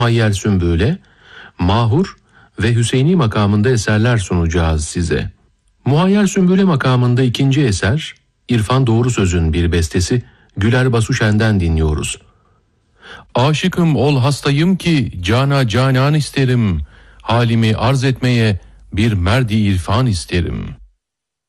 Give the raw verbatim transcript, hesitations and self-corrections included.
Muhayyer Sümbüle, Mahur ve Hüseyni makamında eserler sunacağız size. Muhayyer Sümbüle makamında ikinci eser, İrfan Doğru Söz'ün bir bestesi Güler Basuşen'den dinliyoruz. Aşıkım ol hastayım ki cana canan isterim, halimi arz etmeye bir merdi irfan isterim.